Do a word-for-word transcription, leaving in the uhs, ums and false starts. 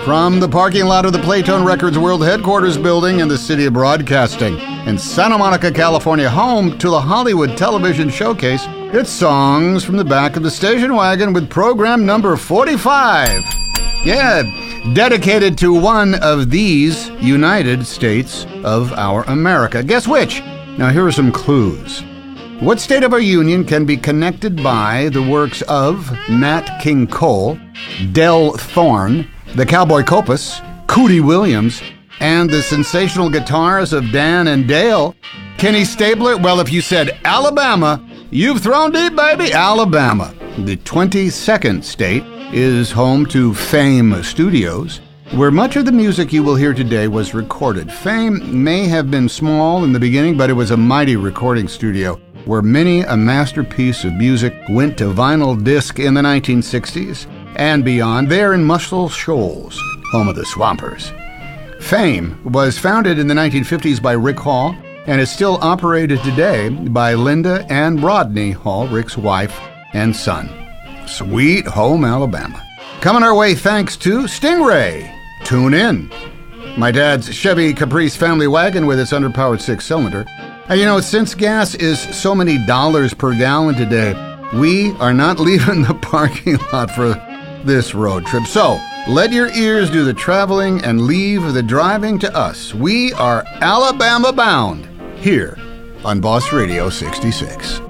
From the parking lot of the Playtone Records World Headquarters building in the city of broadcasting in Santa Monica, California, home to the Hollywood Television Showcase, it's songs from the back of the station wagon with program number forty-five. Yeah, dedicated to one of these United States of our America. Guess which? Now here are some clues. What state of our union can be connected by the works of Nat King Cole, Del Thorne, the Cowboy Copas, Cootie Williams, and the sensational guitars of Dan and Dale? Kenny Stabler? Well, if you said Alabama, you've thrown deep, baby. Alabama, the twenty-second state, is home to Fame Studios, where much of the music you will hear today was recorded. Fame may have been small in the beginning, but it was a mighty recording studio where many a masterpiece of music went to vinyl disc in the nineteen sixties and beyond, there in Muscle Shoals, home of the Swampers. Fame was founded in the nineteen fifties by Rick Hall and is still operated today by Linda and Rodney Hall, Rick's wife and son. Sweet home Alabama. Coming our way thanks to Stingray. Tune in. My dad's Chevy Caprice family wagon with its underpowered six-cylinder. And you know, since gas is so many dollars per gallon today, we are not leaving the parking lot for this road trip. So let your ears do the traveling and leave the driving to us. We are Alabama bound here on Boss Radio sixty-six.